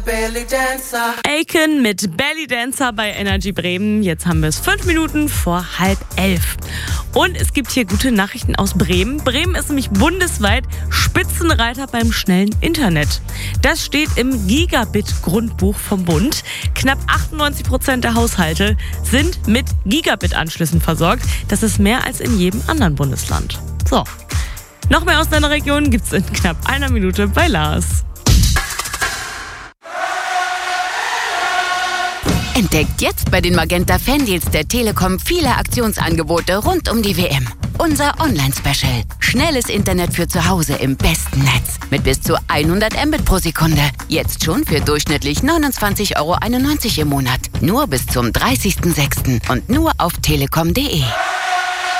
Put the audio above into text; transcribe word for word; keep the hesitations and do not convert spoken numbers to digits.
Belly Dancer. Aiken mit Belly Dancer bei Energy Bremen. Jetzt haben wir es fünf Minuten vor halb elf. Und es gibt hier gute Nachrichten aus Bremen. Bremen ist nämlich bundesweit Spitzenreiter beim schnellen Internet. Das steht im Gigabit-Grundbuch vom Bund. Knapp achtundneunzig Prozent der Haushalte sind mit Gigabit-Anschlüssen versorgt. Das ist mehr als in jedem anderen Bundesland. So, noch mehr aus deiner Region gibt's in knapp einer Minute bei Lars. Entdeckt jetzt bei den Magenta Fandeals der Telekom viele Aktionsangebote rund um die W M. Unser Online-Special. Schnelles Internet für zu Hause im besten Netz. Mit bis zu hundert Mbit pro Sekunde. Jetzt schon für durchschnittlich neunundzwanzig Euro einundneunzig im Monat. Nur bis zum dreißigsten sechsten und nur auf telekom punkt de.